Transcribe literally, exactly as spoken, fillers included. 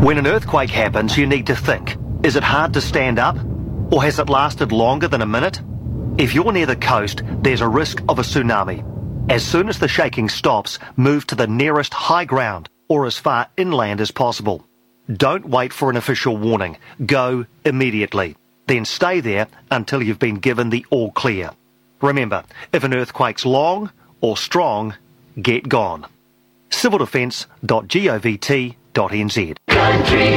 When an earthquake happens, you need to think. Is it hard to stand up? Or has it lasted longer than a minute? If you're near the coast, there's a risk of a tsunami. As soon as the shaking stops, move to the nearest high ground or as far inland as possible. Don't wait for an official warning. Go immediately. Then stay there until you've been given the all clear. Remember, if an earthquake's long or strong, get gone. civil defence dot govt dot n z